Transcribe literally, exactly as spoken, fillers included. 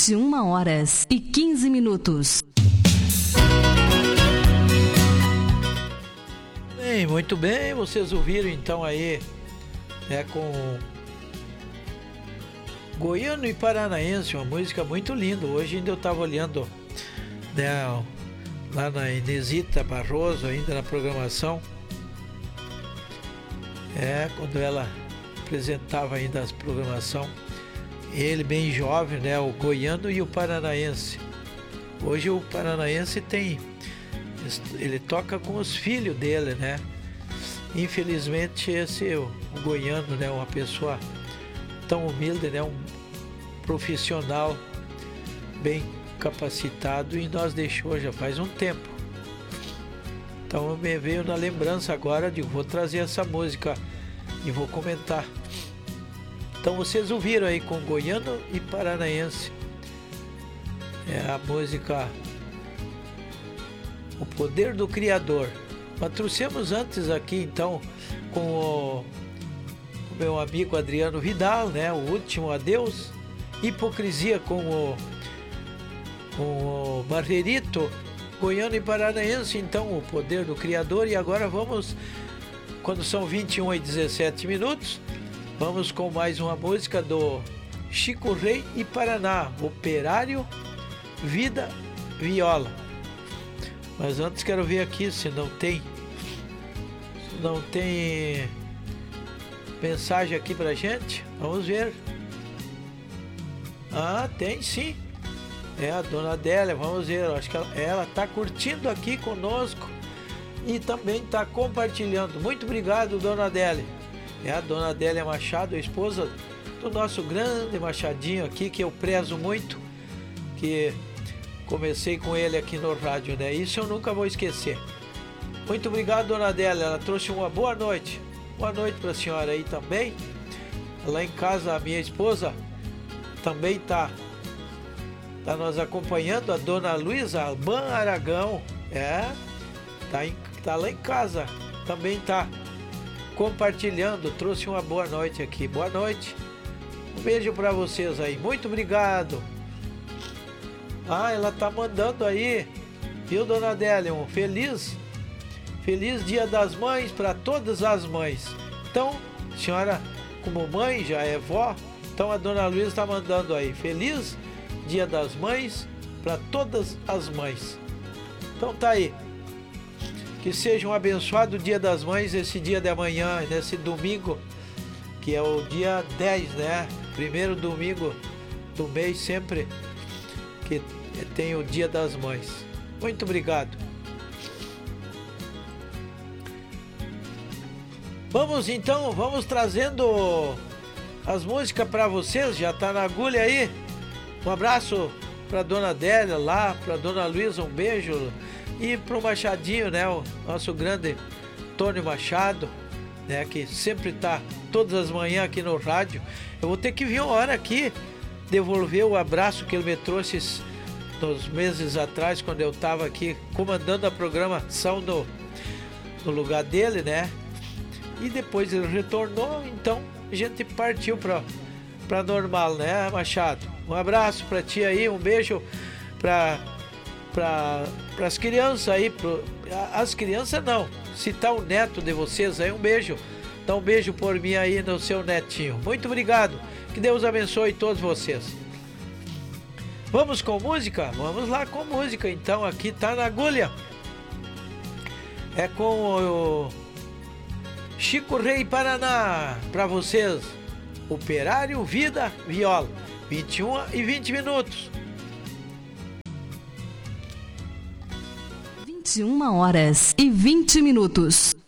vinte e uma horas e quinze minutos. Bem, muito bem, vocês ouviram então aí, né, com Goiano e Paranaense, uma música muito linda. Hoje ainda eu estava olhando, né, lá na Inesita Barroso, ainda na programação, é, quando ela apresentava ainda a programação, ele bem jovem, né, o Goiano e o Paranaense. Hoje o Paranaense tem, ele toca com os filhos dele, né? Infelizmente esse, o, o Goiano, né, uma pessoa tão humilde, né, um profissional bem capacitado, e nós deixou já faz um tempo. Então me veio na lembrança agora de vou trazer essa música e vou comentar. Então vocês ouviram aí com Goiano e Paranaense, é a música O Poder do Criador. Mas trouxemos antes aqui então com o, o meu amigo Adriano Vidal, né, o Último Adeus, Hipocrisia com o, com o Barrerito, Goiano e Paranaense, então O Poder do Criador. E agora vamos, quando são vinte e um e dezessete minutos, vamos com mais uma música do Chico Rei e Paraná, Operário, Vida, Viola. Mas antes quero ver aqui se não tem, se não tem mensagem aqui pra gente. Vamos ver. Ah, tem sim. É a dona Adélia, vamos ver. Acho que ela, ela tá curtindo aqui conosco e também tá compartilhando. Muito obrigado, dona Adélia. É a dona Adélia Machado, a esposa do nosso grande Machadinho aqui, que eu prezo muito, que comecei com ele aqui no rádio, né? Isso eu nunca vou esquecer. Muito obrigado, dona Adélia. Ela trouxe uma boa noite. Boa noite para a senhora aí também. Lá em casa, a minha esposa também tá, tá nos acompanhando, a dona Luísa Alban Aragão. É, tá, em, tá lá em casa. Também tá compartilhando, trouxe uma boa noite aqui. Boa noite. Um beijo para vocês aí. Muito obrigado. Ah, ela tá mandando aí, viu, dona Adélia, um feliz, feliz Dia das Mães para todas as mães. Então, senhora, como mãe, já é vó, então a dona Luísa está mandando aí, feliz Dia das Mães para todas as mães. Então tá aí. Que seja um abençoado Dia das Mães, esse dia de amanhã, nesse domingo, que é o dia dez, né? Primeiro domingo do mês, sempre que tem o Dia das Mães. Muito obrigado. Vamos então, vamos trazendo as músicas para vocês. Já tá na agulha aí. Um abraço para dona Adélia lá, para dona Luísa, um beijo. E para o Machadinho, né, o nosso grande Tônio Machado, né, que sempre tá todas as manhãs aqui no rádio. Eu vou ter que vir uma hora aqui devolver o abraço que ele me trouxe nos meses atrás, quando eu estava aqui comandando a programação no, no lugar dele, né? E depois ele retornou, então a gente partiu para para normal, né, Machado? Um abraço para ti aí, um beijo para para as crianças aí, pro, as crianças não, se tá o neto de vocês aí, um beijo, dá um beijo por mim aí no seu netinho. Muito obrigado, que Deus abençoe todos vocês. Vamos com música? Vamos lá com música, então, aqui tá na agulha. É com o Chico Rei Paraná, para vocês, Operário, Vida, Viola, vinte e um e vinte minutos. vinte e uma horas e vinte minutos.